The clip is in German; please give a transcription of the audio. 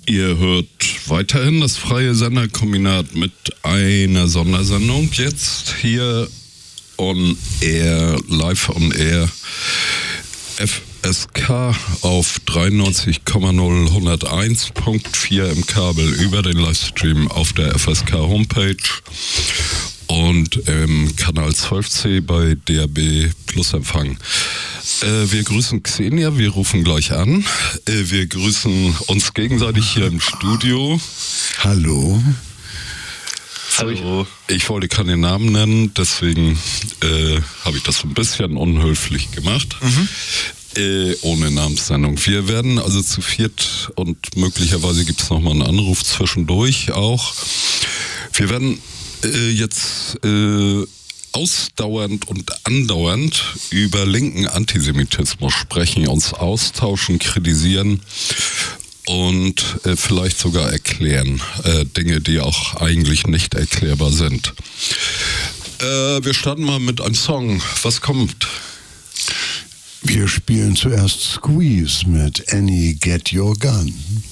Ihr hört weiterhin das freie Senderkombinat mit einer Sondersendung. Jetzt hier on air, live on air, FSK auf 93,0 101.4 im Kabel über den Livestream auf der FSK Homepage und im Kanal 12C bei DAB Plus Empfang. Wir grüßen Xenia, wir rufen gleich an. Wir grüßen uns gegenseitig hier im Studio. Hallo. Hallo. Ich wollte keinen Namen nennen, deswegen habe ich das so ein bisschen unhöflich gemacht. Ohne Namensnennung. Wir werden also zu viert und möglicherweise gibt es nochmal einen Anruf zwischendurch auch. Wir werden jetzt ausdauernd und andauernd über linken Antisemitismus sprechen, uns austauschen, kritisieren und vielleicht sogar erklären. Dinge, die auch eigentlich nicht erklärbar sind. Wir starten mal mit einem Song. Was kommt? Wir spielen zuerst Squeeze mit Annie Get Your Gun.